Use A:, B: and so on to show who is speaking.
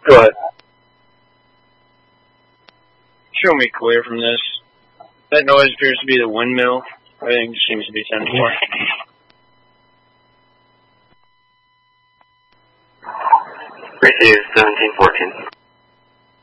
A: Go ahead.
B: Show me clear from this. That noise appears to be the windmill. Everything seems to be 10-4.
C: Receive 1714.